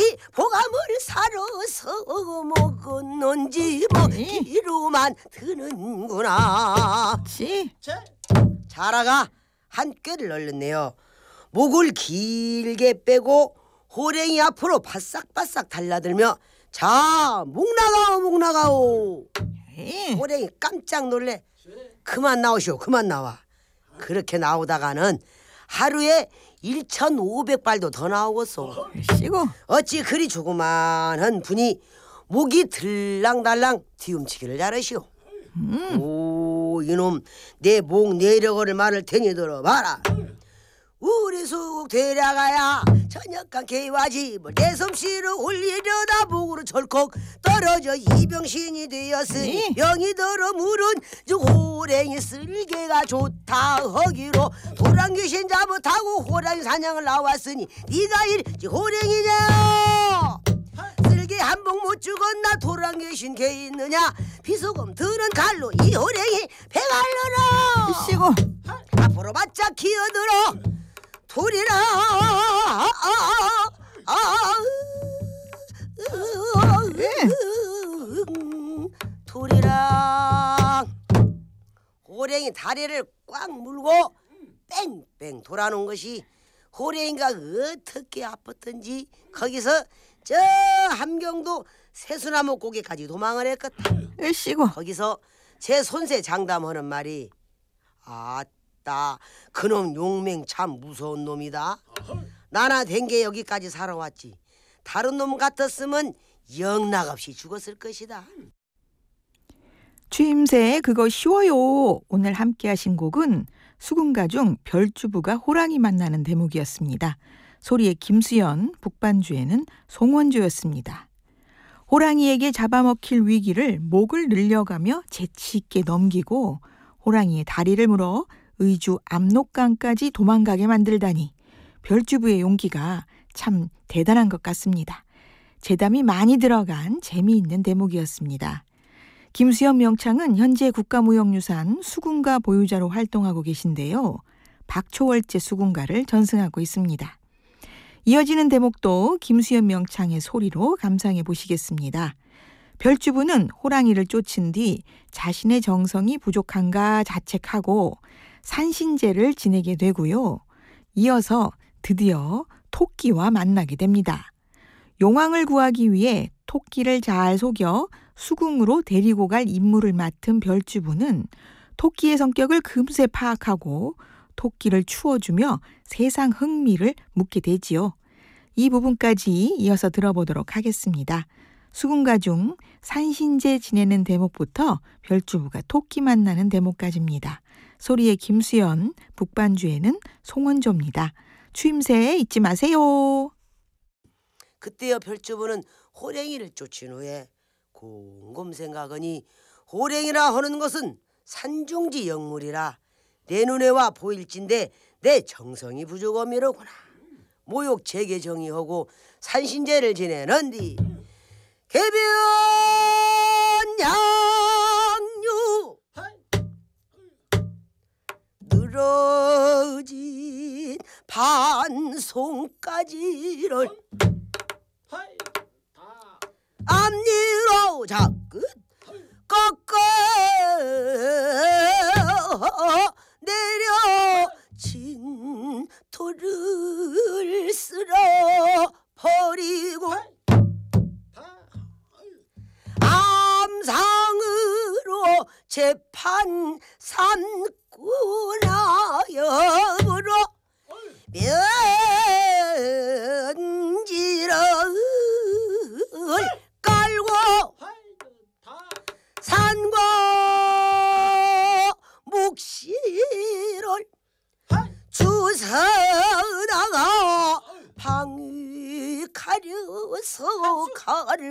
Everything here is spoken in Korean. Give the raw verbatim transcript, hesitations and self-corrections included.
호랭이 보감을 사러서 먹었는지 먹기로만 드는구나. 그렇지. 자라가 한 꾀를 넣었네요. 목을 길게 빼고 호랭이 앞으로 바싹바싹 달라들며 자, 목 나가오 목 나가오. 에이. 호랭이 깜짝 놀래. 그만 나오시오 그만 나와. 그렇게 나오다가는 하루에 천오백 발도 더 나오겠소. 시고. 어찌 그리 조그만한 분이 목이 들랑달랑 뒤움치기를 잘하시오. 음. 오, 이놈 내 목 내려거를 말을 테니 들어봐라. 우리 속 데려가야 저녁간 개와 집을 내 솜씨로 올리려다 목으로 철컥 떨어져 이병신이 되었으니 네. 병이 들어 물은 저 호랭이 쓸개가 좋다 하기로 호랑귀신 잡아타고 호랑이 사냥을 나왔으니 네가 이 호랭이냐. 쓸개 한복 못 죽었나 도랑귀신 개 있느냐. 비소금 드는 갈로 이 호랭이 배갈려라. 시고. 앞으로 바짝 기어들어 돌이라. 아, 아, 아, 네. 돌이라. 호랭이 다리를 꽉 물고 뺑뺑 돌아놓은 것이 호랭이가 어떻게 아팠던지 거기서 저 함경도 새수나무 고개까지 도망을 했겠다. 시고. 거기서 제 손세 장담하는 말이 아따 그놈 용맹 참 무서운 놈이다. 나나 된 게 여기까지 살아왔지. 다른 놈 같았으면 영락없이 죽었을 것이다. 추임새 그거 쉬워요. 오늘 함께 하신 곡은 수군가 중 별주부가 호랑이 만나는 대목이었습니다. 소리의 김수연, 북반주에는 송원조였습니다. 호랑이에게 잡아먹힐 위기를 목을 늘려가며 재치있게 넘기고 호랑이의 다리를 물어 의주 압록강까지 도망가게 만들다니 별주부의 용기가 참 대단한 것 같습니다. 재담이 많이 들어간 재미있는 대목이었습니다. 김수연 명창은 현재 국가무형유산 수군가 보유자로 활동하고 계신데요. 박초월제 수군가를 전승하고 있습니다. 이어지는 대목도 김수연 명창의 소리로 감상해 보시겠습니다. 별주부는 호랑이를 쫓은 뒤 자신의 정성이 부족한가 자책하고 산신제를 지내게 되고요. 이어서 드디어 토끼와 만나게 됩니다. 용왕을 구하기 위해 토끼를 잘 속여 수궁으로 데리고 갈 임무를 맡은 별주부는 토끼의 성격을 금세 파악하고 토끼를 추워주며 세상 흥미를 묻게 되지요. 이 부분까지 이어서 들어보도록 하겠습니다. 수군가 중 산신제 지내는 대목부터 별주부가 토끼 만나는 대목까지입니다. 소리의 김수연, 북반주에는 송원조입니다. 추임새 잊지 마세요. 그때여 별주부는 호랭이를 쫓은 후에 곰곰 생각하니 호랭이라 하는 것은 산중지 영물이라 내 눈에 와 보일진데 내 정성이 부족함이로구나. 모욕 제게 정의하고 산신제를 지내는디 개변 양유 늘어진 반송까지를 앞니로 자끝 꺾어 내려진 돌을 쓸어 버리고 암상으로 재판 삼구나역으로 면지를 깔고 산과 묵시를 주서다가 방위가려서 가를